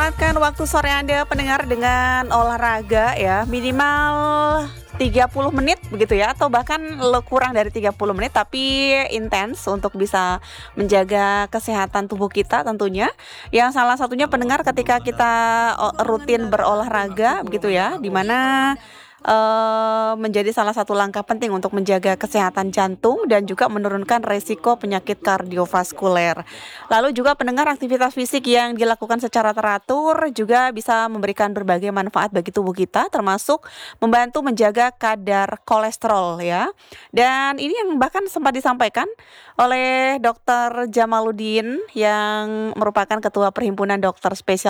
memanfaatkan waktu sore Anda pendengar dengan olahraga ya, minimal 30 menit begitu ya, atau bahkan kurang dari 30 menit tapi intens untuk bisa menjaga kesehatan tubuh kita tentunya. Yang salah satunya pendengar ketika kita rutin berolahraga begitu ya, di mana menjadi salah satu langkah penting untuk menjaga kesehatan jantung dan juga menurunkan resiko penyakit kardiovaskuler. Lalu juga pendengar, aktivitas fisik yang dilakukan secara teratur juga bisa memberikan berbagai manfaat bagi tubuh kita, termasuk membantu menjaga kadar kolesterol ya. Dan ini yang bahkan sempat disampaikan oleh Dr. Jamaluddin yang merupakan Ketua Perhimpunan Dokter Spesialis